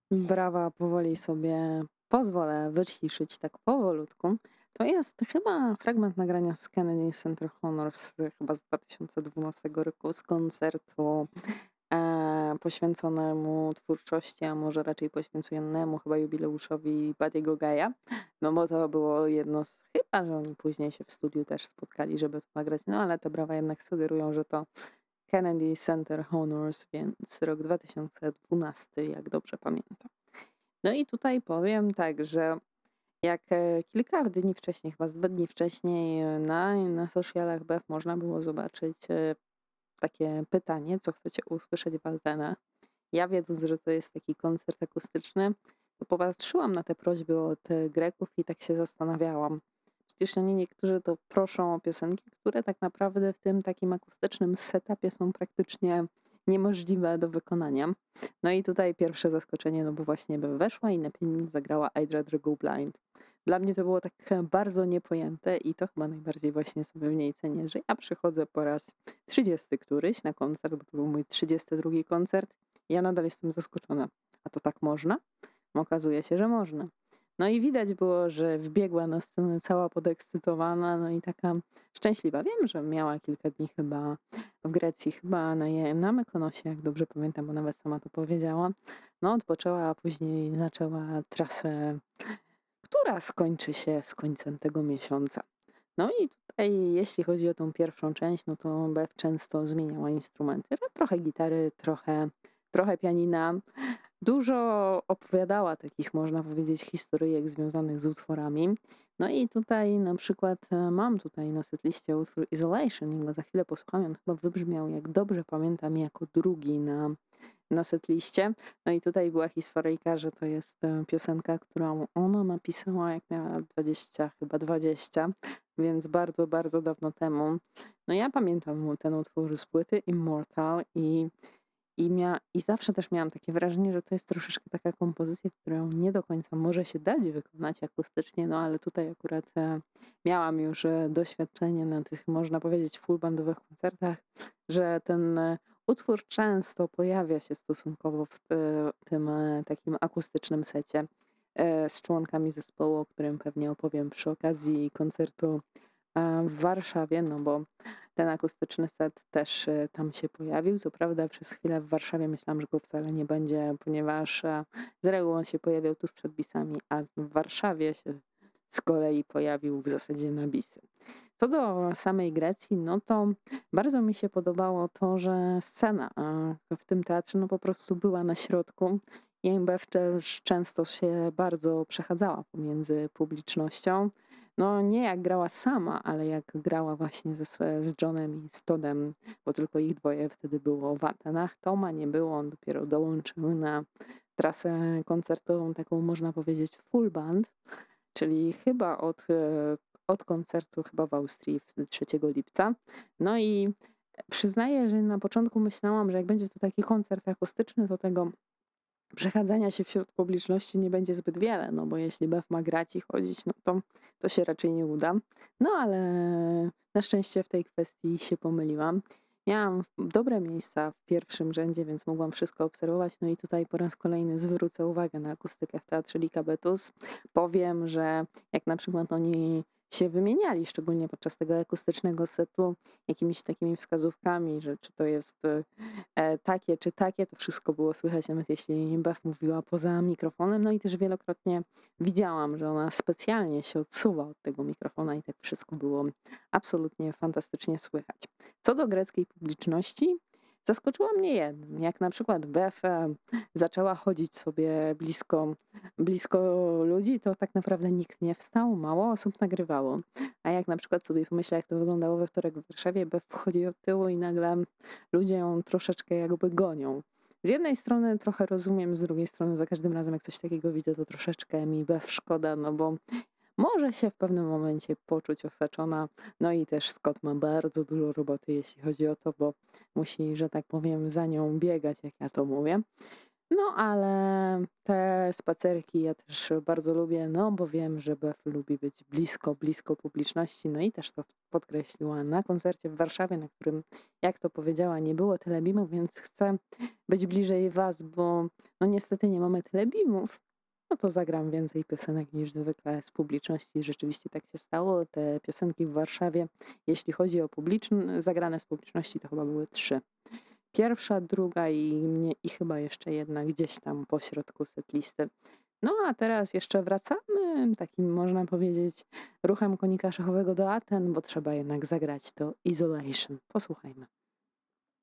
Brawa, powoli sobie pozwolę wyciszyć tak powolutku. To jest chyba fragment nagrania z Kennedy Center Honors chyba z 2012 roku z koncertu poświęconemu twórczości, a może raczej poświęconemu chyba jubileuszowi Buddy'ego Guy'a. No bo to było jedno z, chyba że oni później się w studiu też spotkali, żeby to nagrać, no ale te brawa jednak sugerują, że to Kennedy Center Honors, więc rok 2012, jak dobrze pamiętam. No i tutaj powiem tak, że jak kilka dni wcześniej, chyba z 2 dni wcześniej na socialach BEF można było zobaczyć takie pytanie, co chcecie usłyszeć w Altenach. Ja wiedząc, że to jest taki koncert akustyczny, to popatrzyłam na te prośby od Greków i tak się zastanawiałam. Przecież oni niektórzy to proszą o piosenki, które tak naprawdę w tym takim akustycznym setupie są praktycznie niemożliwe do wykonania. No i tutaj pierwsze zaskoczenie, no bo właśnie bym weszła i na pianinie zagrała I'd Rather Go Blind. Dla mnie to było tak bardzo niepojęte i to chyba najbardziej właśnie sobie w niej cenię, że ja przychodzę po raz 30 któryś na koncert, bo to był mój 32 koncert. I ja nadal jestem zaskoczona. A to tak można? Okazuje się, że można. No i widać było, że wbiegła na scenę cała podekscytowana, no i taka szczęśliwa. Wiem, że miała kilka dni chyba w Grecji, chyba na Mykonosie, jak dobrze pamiętam, bo nawet sama to powiedziała. No odpoczęła, a później zaczęła trasę, która skończy się z końcem tego miesiąca. No i tutaj, jeśli chodzi o tą pierwszą część, no to Bev często zmieniała instrumenty. Trochę gitary, trochę pianina. Dużo opowiadała takich, można powiedzieć, historyjek związanych z utworami. No i tutaj na przykład mam tutaj na setliście utwór Isolation i go za chwilę posłucham. On chyba wybrzmiał, jak dobrze pamiętam, jako drugi na setliście. No i tutaj była historyjka, że to jest piosenka, którą ona napisała, jak miała 20, chyba 20, więc bardzo, bardzo dawno temu. No ja pamiętam ten utwór z płyty Immortal i zawsze też miałam takie wrażenie, że to jest troszeczkę taka kompozycja, którą nie do końca może się dać wykonać akustycznie, no ale tutaj akurat miałam już doświadczenie na tych, można powiedzieć, full bandowych koncertach, że ten utwór często pojawia się stosunkowo w tym takim akustycznym secie z członkami zespołu, o którym pewnie opowiem przy okazji koncertu w Warszawie, no bo ten akustyczny set też tam się pojawił. Co prawda przez chwilę w Warszawie myślałam, że go wcale nie będzie, ponieważ z reguły on się pojawiał tuż przed bisami, a w Warszawie się z kolei pojawił w zasadzie na bisy. Co do samej Grecji, no to bardzo mi się podobało to, że scena w tym teatrze no po prostu była na środku i MBF też często się bardzo przechadzała pomiędzy publicznością. No nie jak grała sama, ale jak grała właśnie z Johnem i z Toddem, bo tylko ich dwoje wtedy było w Atenach. Toma nie było, on dopiero dołączył na trasę koncertową, taką można powiedzieć full band, czyli chyba od koncertu chyba w Austrii 3 lipca. No i przyznaję, że na początku myślałam, że jak będzie to taki koncert akustyczny, to tego przechadzania się wśród publiczności nie będzie zbyt wiele, no bo jeśli Bev ma grać i chodzić, no to się raczej nie uda. No ale na szczęście w tej kwestii się pomyliłam. Miałam dobre miejsca w pierwszym rzędzie, więc mogłam wszystko obserwować. No i tutaj po raz kolejny zwrócę uwagę na akustykę w Teatrze Likabetus. Powiem, że jak na przykład oni się wymieniali, szczególnie podczas tego akustycznego setu, jakimiś takimi wskazówkami, że czy to jest takie czy takie, to wszystko było słychać, nawet jeśli Bev mówiła poza mikrofonem. No i też wielokrotnie widziałam, że ona specjalnie się odsuwa od tego mikrofona i tak wszystko było absolutnie fantastycznie słychać. Co do greckiej publiczności, zaskoczyła mnie jednym. Jak na przykład Bev zaczęła chodzić sobie blisko ludzi, to tak naprawdę nikt nie wstał, mało osób nagrywało. A jak na przykład sobie pomyślę, jak to wyglądało we wtorek w Warszawie, Bev wchodzi od tyłu i nagle ludzie ją troszeczkę jakby gonią. Z jednej strony trochę rozumiem, z drugiej strony za każdym razem jak coś takiego widzę, to troszeczkę mi Bev szkoda, no bo może się w pewnym momencie poczuć osaczona. No i też Scott ma bardzo dużo roboty, jeśli chodzi o to, bo musi, że tak powiem, za nią biegać, jak ja to mówię. No, ale te spacerki ja też bardzo lubię, no bo wiem, że Bef lubi być blisko publiczności, no i też to podkreśliła na koncercie w Warszawie, na którym, jak to powiedziała, nie było telebimów, więc chcę być bliżej was, bo no niestety nie mamy telebimów. No to zagram więcej piosenek niż zwykle z publiczności. Rzeczywiście tak się stało. Te piosenki w Warszawie, jeśli chodzi o zagrane z publiczności, to chyba były 3. Pierwsza, druga i chyba jeszcze jedna gdzieś tam pośrodku setlisty. No a teraz jeszcze wracamy takim, można powiedzieć, ruchem konika szachowego do Aten, bo trzeba jednak zagrać to Isolation. Posłuchajmy.